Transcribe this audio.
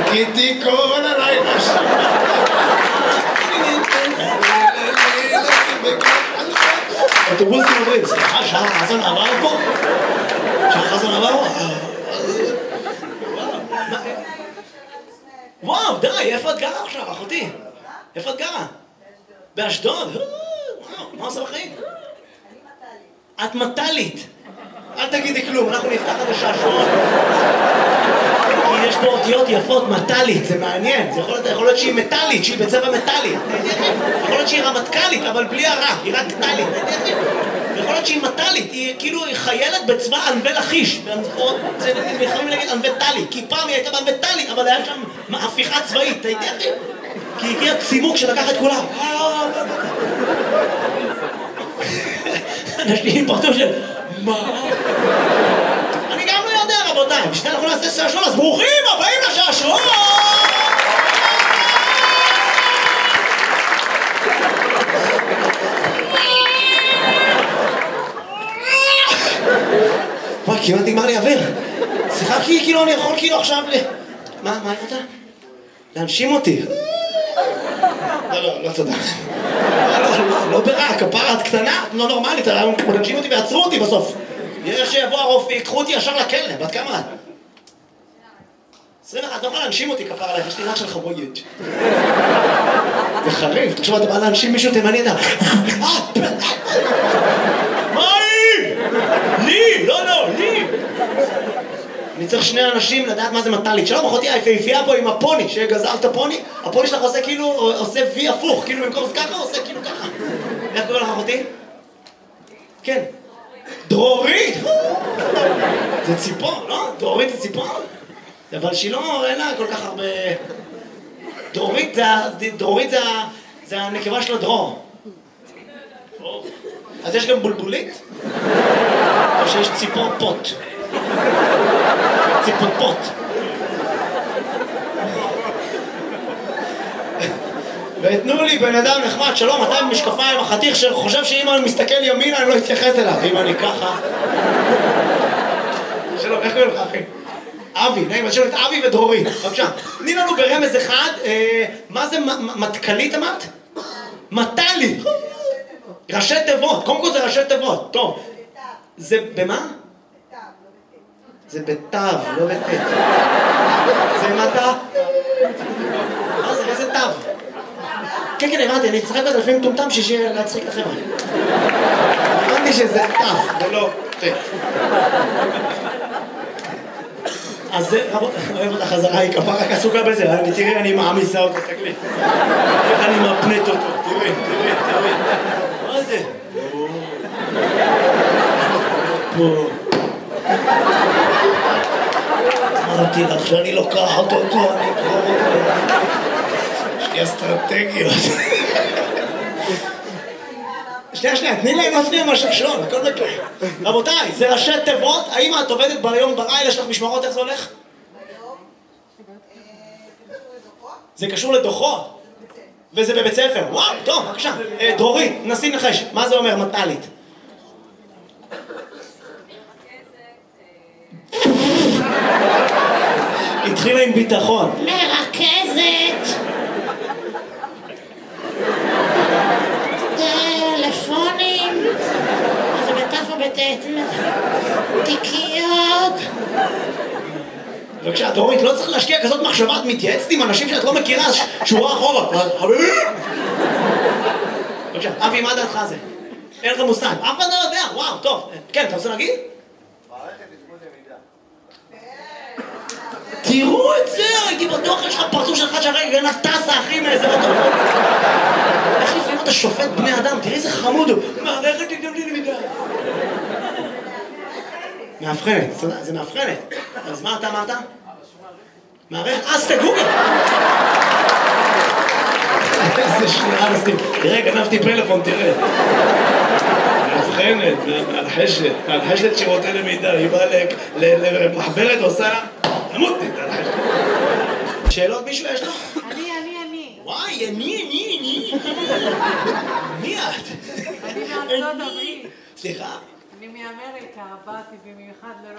חיכיתי כל הלילה אוטובוסים אומרים, סליחה, שעה חזון עבר פה? שעה חזון עבר פה? וואו, די, איפה את גרה עכשיו, אחותי? איפה את גרה? באשדוד? וואו, מה עושה בחיים? את מטלית. אל תגידי כלום, אנחנו נפתח את השעשועון. כי יש פה אותיות יפות, מטלית, זה מעניין. זה יכול להיות שהיא מטלית, שהיא בצבע מטלי. יכול להיות שהיא רמטכ"לית, אבל בלי הרע, היא רק טלית. יכול להיות שהיא מטלית, היא כאילו חיילת בצבא ענבי לכיש. זה יכולים להגיד ענבי טלי, כי פעם היא הייתה בענבי טלי, אבל היה שם הפיכה צבאית, אתה יודע? כי הגיע צימוק שלקח את כולם. אנשים פרטו של... מה? אני גם לא יודע, רבותיי. בשביל אנחנו נעשה שעשועון, אז ברוכים הבאים לשעשועון! וואי, כמעט נגמר לי אוויר. סליחה, כאילו אני יכול כאילו עכשיו מה אתה? להנשים אותי. לא תודה. לא ברע, כפרה את קטנה, לא נורמלית, להנשים אותי ועצרו אותי בסוף. יש שיבוא הרופא, יקחו אותי ישר לכלא, בת כמה את? 21, לא יכולה להנשים אותי כפרה עליך, יש לי רק של חבויג'. זה חריף, תחשוב, אתה בא להנשים מישהו תימני, אתה... מה היא? לי! לא, לי! אני צריך שני אנשים לדעת מה זה מטלית. שלום, אחותי היפהפייה פה עם הפוני, שגזר את הפוני. הפוני שלך עושה כאילו, עושה וי הפוך, כאילו במקום זה ככה, עושה כאילו ככה. איך קורא לך אחותי? כן. דרורית! זה ציפור, לא? דרורית זה ציפור? אבל שהיא לא, אין לה כל כך הרבה... דרורית זה הנקבה של הדרור. אז יש גם בולבולית? או שיש ציפור פוט? ציפופות. ותנו לי בן אדם נחמד, שלום, אתה עם משקפיים, החתיך שחושב שאם אני מסתכל ימינה אני לא אתייחס אליו, אם אני ככה. שלום, איך קוראים לך אחי? אבי, נעים, אז שלום את אבי ודרורית, בבקשה. תני לנו ברמז אחד, מה זה מטכלית אמרת? מטלית. ראשי תיבות, קודם כל זה ראשי תיבות, טוב. זה במה? זה בתו, לא בתת. זה מטה? מה זה? איזה תו? כן, הבנתי, אני צחק עוד לפעמים טומטם שיהיה להצחיק את החברה. הבנתי שזה תו, ולא תת. אז זה, רבות, אוהב אותה חזרה, היא כפה רק עסוקה בזה, תראי, אני מעמיסה אותו, תקלי. איך אני מפנט אותו, תראי. מה זה? פה. אמרתי לך שאני לוקחת אותו, יש לי אסטרטגיות. שנייה, תני להם להפניע מהשעשועון, הכל בקרה. רבותיי, זה ראשי תיבות, האם את עובדת ביום בלילה, יש לך משמרות, איך זה הולך? זה קשור לדוחות? וזה בבית ספר, וואו, טוב, בבקשה. דרורית, נסי נחש, מה זה אומר מטלית? התחילה עם ביטחון. מרכזת. טלפונים. זה בתף ובתת. תיקיות. בבקשה, דורית, לא צריך להשקיע כזאת מחשבה, את מתייעצת עם אנשים שאת לא מכירה, שורה אחורה. בבקשה, אבי, מה דעתך זה? אין לך מושג. אף אחד לא יודע, וואו, טוב. כן, אתה רוצה להגיד? תראו את זה, הייתי בטוח, יש לך פרצוף שלך שהרגע גנב טסה, אחי, מאיזה בטוח. איך לפעמים אתה שופט בני אדם? תראי איזה חמוד הוא. מערכת תגדם לי למידה. מאבחנת, זה מאבחנת. אז מה אתה אמרת? מערכת, אז תגוגל. איזה שנייה, נסים. תראה, גנבתי פלאפון, תראה. מאבחנת, מהלחשת שירותי למידה. היא באה למחברת, עושה... נמות נתן לך. שאלות מישהו יש לו? אני. וואי, אני. מי את? אני מארצות הברית. סליחה? אני מאמריקה, באתי במיוחד לראות.